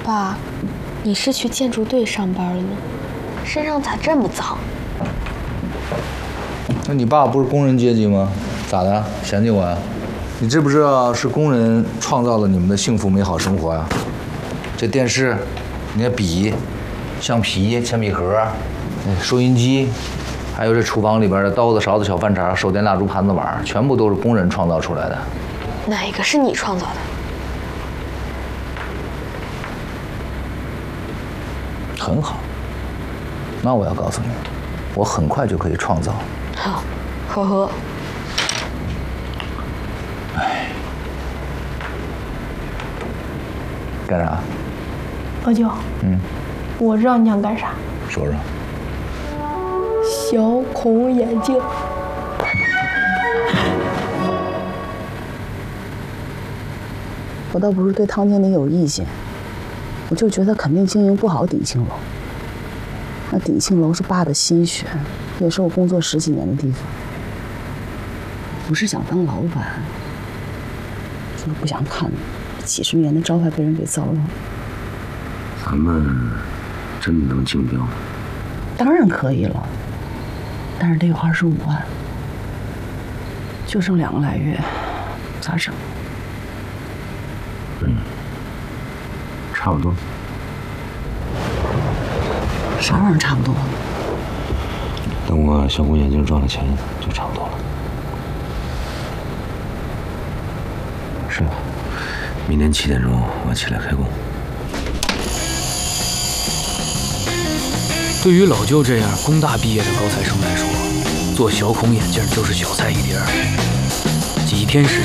爸，你是去建筑队上班了吗？身上咋这么脏？ 那你爸不是工人阶级吗？咋的？嫌弃我呀？你知不知道是工人创造了你们的幸福美好生活呀？这电视，你的笔、橡皮、铅笔盒、收音机，还有这厨房里边的刀子、勺子、小饭茶、手电、蜡烛、盘子、碗，全部都是工人创造出来的。 哪一个是你创造的？ 很好。那我要告诉你，我很快就可以创造。 好，呵呵。 干啥？ 老舅，我知道你想干啥。 说说。 小孔眼镜。 我倒不是对汤经理有意见，我就觉得肯定经营不好鼎庆楼。那鼎庆楼是爸的心血，也是我工作10几年的地方。不是想当老板，就是不想看几十年的招牌被人给糟了。 咱们真的能竞标吗？ 当然可以了，但是得有25万，就剩2个来月，咋整？ 差不多。 啥玩意儿差不多？ 等我小孔眼镜赚了钱，就差不多了。 是吧？ 明天7点钟我起来开工。 对于老舅这样工大毕业的高材生来说，做小孔眼镜就是小菜一碟儿。几天时